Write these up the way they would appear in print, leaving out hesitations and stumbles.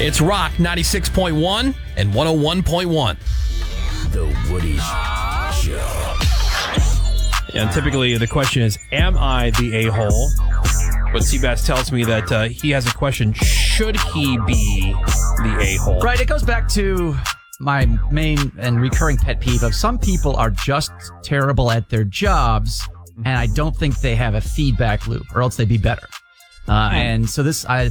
It's Rock 96.1 and 101.1. The Woody Show. And typically the question is, am I the a-hole? But Seabass tells me that he has a question, should he be the a-hole? Right, it goes back to my main and recurring pet peeve of some people are just terrible at their jobs, and I don't think they have a feedback loop, or else they'd be better. And so this, I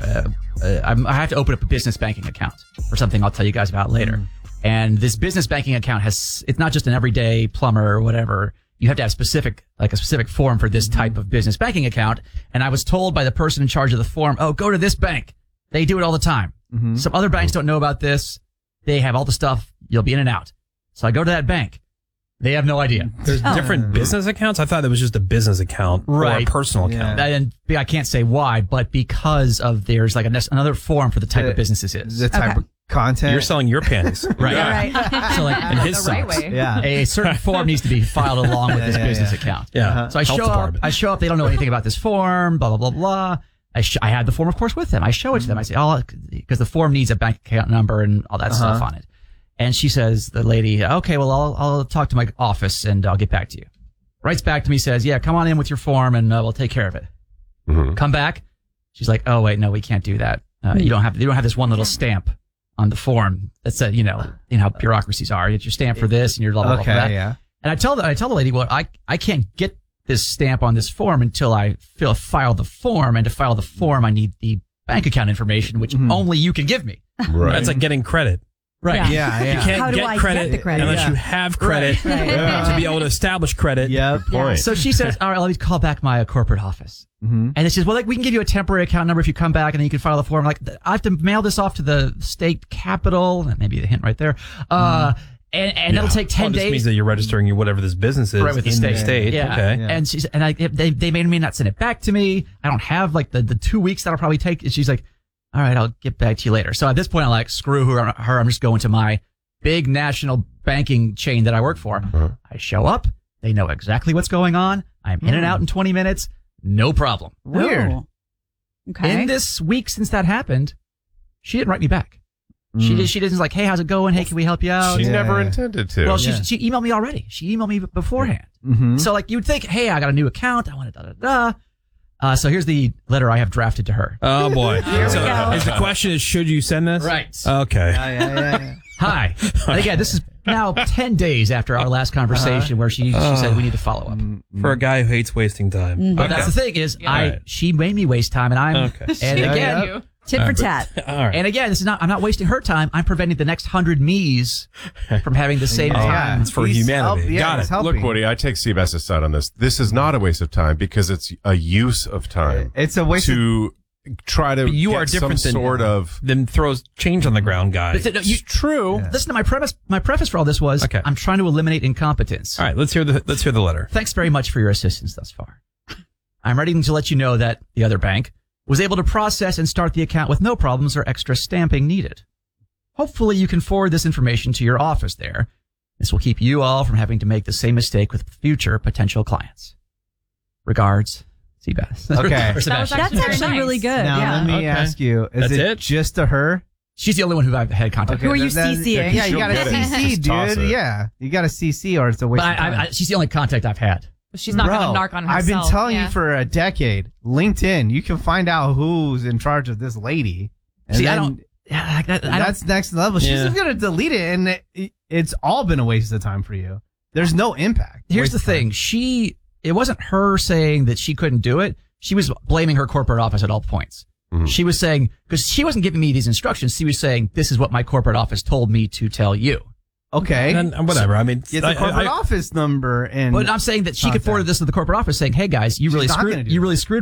have to open up a business banking account for something I'll tell you guys about later. And this business banking account it's not just an everyday plumber or whatever. You have to have a specific form for this type of business banking account. And I was told by the person in charge of the form, oh, go to this bank. They do it all the time. Some other banks don't know about this. They have all the stuff. You'll be in and out. So I go to that bank. They have no idea. There's different business accounts? I thought it was just a business account or a personal account. And I can't say why, but because of there's like another form for the type of business this is. The type of content. You're selling your panties. Right. Yeah, right. So like, and his right socks. way. Yeah. A certain form needs to be filed along with this business account. Yeah. So I show up. They don't know anything about this form, blah, blah, blah, blah. I had the form, of course, with them. I show it to them. I say, because the form needs a bank account number and all that stuff on it. And she says, the lady, okay, well, I'll talk to my office and I'll get back to you. Writes back to me, says, yeah, come on in with your form and we'll take care of it. Come back. She's like, oh, wait, no, we can't do that. You don't have this one little stamp on the form that said, you know how bureaucracies are. It's your stamp for this and your blah, blah, blah for that. Yeah. And I tell the lady, well, I can't get this stamp on this form until I file the form. And to file the form, I need the bank account information, which only you can give me. Right. That's like getting credit. Right. Yeah. You can't How do I get credit, get the credit? unless you have credit to be able to establish credit. Yeah. Point. So she says, all right, let me call back my corporate office. And it says, well, like, we can give you a temporary account number if you come back and then you can file the form. Like, I have to mail this off to the state capital. That may be the hint right there. And it'll take 10 Well, it just days. means that you're registering whatever this business is Right, with the in state. Yeah. Okay. And she's, they may or may not send it back to me. I don't have like the 2 weeks that'll probably take. And she's like, all right, I'll get back to you later. So at this point, I'm like, screw her. I'm just going to my big national banking chain that I work for. I show up. They know exactly what's going on. I'm in and out in 20 minutes. No problem. Weird. Oh. Okay. In this week since that happened, she didn't write me back. She didn't like, hey, how's it going? Hey, can we help you out? She Yeah. never intended to. Well, she emailed me already. She emailed me beforehand. So like you'd think, hey, I got a new account. I want to da-da-da. So here's the letter I have drafted to her. Oh, boy. Here So we go. is the question is, should you send this? Right. Okay. Yeah. Hi. And again, this is now 10 days after our last conversation where she said we need to follow up. For a guy who hates wasting time. But that's the thing is, she made me waste time, and I'm Okay. and again, Yeah. Tit for tat. All right. and again, I'm not wasting her time. I'm preventing the next 100 me's from having the same time. It's for He's humanity. Got he's it. helping. Look, Woody, I take Seabass's side on this. This is not a waste of time because it's a use of time. It's a waste to try to But you get are different some than sort of. Then throws change on the ground guy. It's true. Listen to my premise. My preface for all this was, Okay. I'm trying to eliminate incompetence. All right, let's hear the letter. Thanks very much for your assistance thus far. I'm ready to let you know that the other bank was able to process and start the account with no problems or extra stamping needed. Hopefully you can forward this information to your office there. This will keep you all from having to make the same mistake with future potential clients. Regards, Seabass. Okay. Or Sebastian. That's actually really good. Now Yeah. let me ask you: Is That's it it? just to her? She's the only one who I've had contact Who with. are you then- CCing? Yeah, you got to She'll get it. CC, Just toss dude. it. Yeah, you got to CC, or it's a waste But of time. she's the only contact I've had. She's not going Bro, to narc on herself. I've been telling Yeah. you for a decade. LinkedIn, you can find out who's in charge of this lady. And See, I then don't. Yeah, like that, I don't. That's next level. She's Yeah. just gonna delete it, and it's all been a waste of time for you. There's no impact. Here's Waste the of time. thing. It wasn't her saying that she couldn't do it. She was blaming her corporate office at all points. She was saying, because she wasn't giving me these instructions, she was saying, this is what my corporate office told me to tell you. Okay. And whatever. I mean, Get the corporate office number and. But I'm saying that she could Contact. forward this to the corporate office saying, hey guys, you She's really not gonna screwed, do you that. really screwed